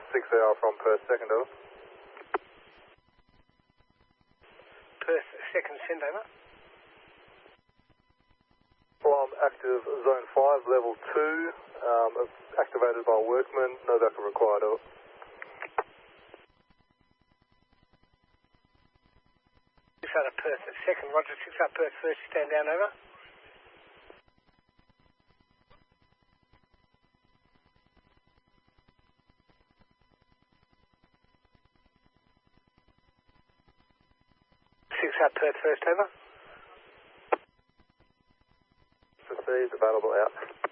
6 hour from Perth, second over. Perth, second, send over. From active zone 5, level 2, activated by workmen, no backup required, over. 6 out of Perth, second, roger, 6 out Perth, first, stand down, over. Out Perth, first, over. Received, available out.